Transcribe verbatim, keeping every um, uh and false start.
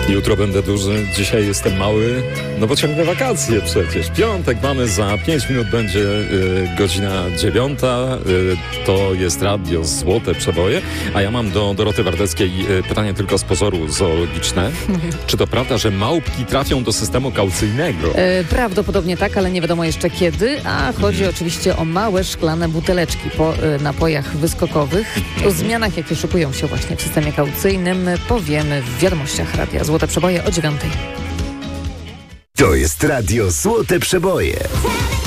Jutro będę duży, dzisiaj jestem mały, no bo ciągle wakacje przecież. Piątek mamy, za pięć minut będzie y, godzina dziewiąta. Y, to jest radio Złote Przeboje, a ja mam do Doroty Wardeckiej y, pytanie tylko z pozoru zoologiczne. Czy to prawda, że małpki trafią do systemu kaucyjnego? E, prawdopodobnie tak, ale nie wiadomo jeszcze kiedy, a chodzi oczywiście o małe szklane buteleczki po e, napojach wyskokowych. O zmianach, jakie szykują się właśnie w systemie kaucyjnym, powiemy w wiadomościach radia Złote Przeboje o dziewiątej. To jest radio Złote Przeboje.